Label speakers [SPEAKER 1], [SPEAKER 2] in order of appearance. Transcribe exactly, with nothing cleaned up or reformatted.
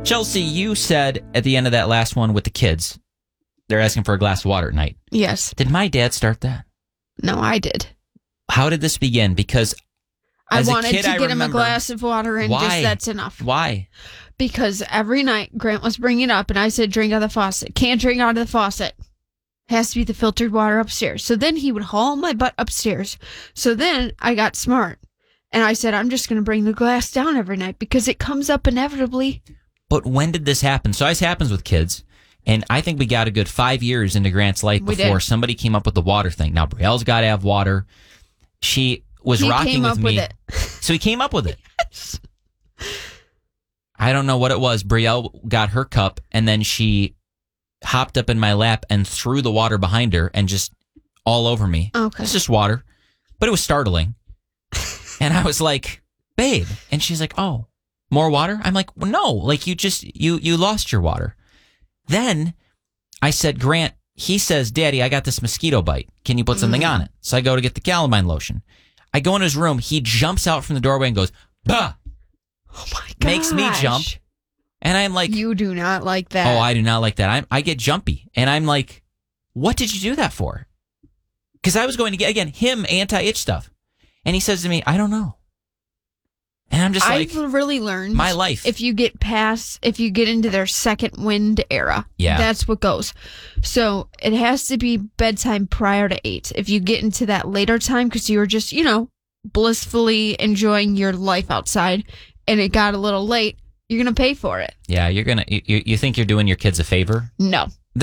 [SPEAKER 1] Chelsea, you said at the end of that last one with the kids, they're asking for a glass of water at night.
[SPEAKER 2] Yes.
[SPEAKER 1] Did my dad start that?
[SPEAKER 2] No, I did.
[SPEAKER 1] How did this begin? Because
[SPEAKER 2] I
[SPEAKER 1] as
[SPEAKER 2] wanted
[SPEAKER 1] a kid,
[SPEAKER 2] to
[SPEAKER 1] I
[SPEAKER 2] get him a
[SPEAKER 1] remember,
[SPEAKER 2] glass of water and
[SPEAKER 1] why?
[SPEAKER 2] just that's enough.
[SPEAKER 1] Why?
[SPEAKER 2] Because every night Grant was bringing it up and I said, drink out of the faucet. Can't drink out of the faucet. Has to be the filtered water upstairs. So then he would haul my butt upstairs. So then I got smart. And I said, I'm just going to bring the glass down every night because it comes up inevitably.
[SPEAKER 1] But when did this happen? So this happens with kids. And I think we got a good five years into Grant's life
[SPEAKER 2] We
[SPEAKER 1] before
[SPEAKER 2] did.
[SPEAKER 1] somebody came up with the water thing. Now, Brielle's got to have water. She was
[SPEAKER 2] He
[SPEAKER 1] rocking
[SPEAKER 2] came
[SPEAKER 1] with
[SPEAKER 2] up
[SPEAKER 1] me.
[SPEAKER 2] with it.
[SPEAKER 1] So he came up with it. I don't know what it was. Brielle got her cup, and then she hopped up in my lap and threw the water behind her and just all over me.
[SPEAKER 2] Okay.
[SPEAKER 1] It's just water. But it was startling. And I was like, babe. And she's like, oh, more water? I'm like, well, no, like you just, you, you lost your water. Then I said, Grant, he says, Daddy, I got this mosquito bite. Can you put something
[SPEAKER 2] Mm.
[SPEAKER 1] on it? So I go to get the calamine lotion. I go in his room. He jumps out from the doorway and goes, bah!
[SPEAKER 2] Oh my gosh.
[SPEAKER 1] Makes me jump. And I'm like,
[SPEAKER 2] You do not like that.
[SPEAKER 1] oh, I do not like that. I'm, I get jumpy. And I'm like, what did you do that for? Because I was going to get, again, him anti-itch stuff. And he says to me, I don't know. And I'm just like,
[SPEAKER 2] I've really learned
[SPEAKER 1] my life.
[SPEAKER 2] If you get past, if you get into their second wind era,
[SPEAKER 1] Yeah.
[SPEAKER 2] that's what goes. So it has to be bedtime prior to eight. If you get into that later time, because you were just, you know, blissfully enjoying your life outside, and it got a little late, you're gonna pay for it.
[SPEAKER 1] Yeah, you're going to, you, you think you're doing your kids a favor?
[SPEAKER 2] No,